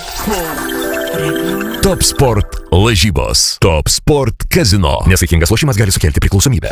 Top Sport lažybos. Top Sport Casino. Nesaikingas lošimas gali sukelti priklausomybę.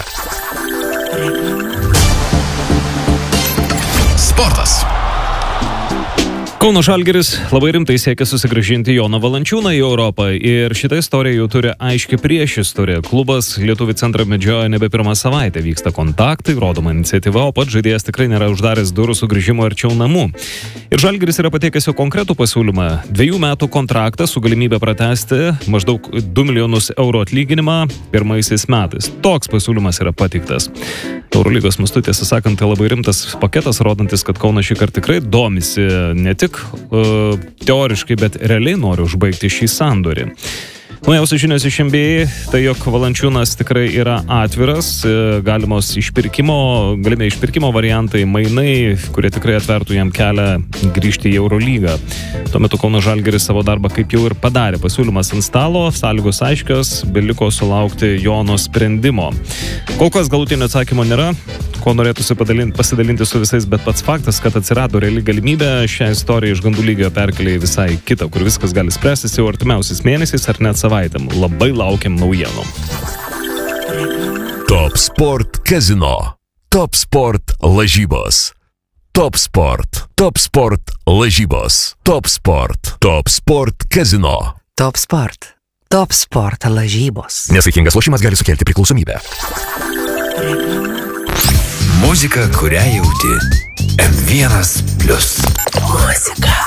Sportas. Kauno Žalgiris labai rimtai siekia susigrąžinti Joną Valančiūną į Europą ir šitą istoriją jau turi aiškiai priešistorę. Klubas Lietuvių centrą medžioja nebe pirmą savaitę, vyksta kontaktai, rodoma iniciatyva, o pats žaidėjas tikrai nėra uždaręs durų sugrįžimo arčiau namų. Ir Žalgiris yra pateikęs jau konkretų pasiūlymą – 2 metų kontraktą su galimybė pratęsti maždaug 2 milijonus eurų atlyginimą pirmaisiais metais. Toks pasiūlymas yra pateiktas. Eurolygos mastu, tiesą sakant, tai labai rimtas paketas, rodantis, kad Kaunas šį kartą tikrai domisi ne tik teoriškai, bet realiai nori užbaigti šį sandorį. Naujausios žinios iš NBA, tai jog Valančiūnas tikrai yra atviras, galimi išpirkimo variantai, mainai, kurie tikrai atvertų jam kelią grįžti į Eurolygą. Tuo metu Kauno Žalgiris savo darbą kaip jau ir padarė. Pasiūlymas ant stalo, sąlygos aiškios, beliko sulaukti Jono sprendimo. Kol kas galutinio atsakymo nėra, ko norėtųsi pasidalinti su visais, bet pats faktas, kad atsirado reali galimybė šią istoriją iš gandų lygio perkelė į visai kitą, kur viskas gali spręstis jau artimiausiais mėnesiais ar net savaitėm. Labai laukiam naujienų. Top Sport Casino. Top Sport lažybos. Top Sport. Top Sport lažybos. Top Sport. Top Sport Casino. Top Sport. Top Sport lažybos. Nesaikingas lošimas gali sukelti priklausomybę. Muzika, kurią jauti. M1+. Muzika.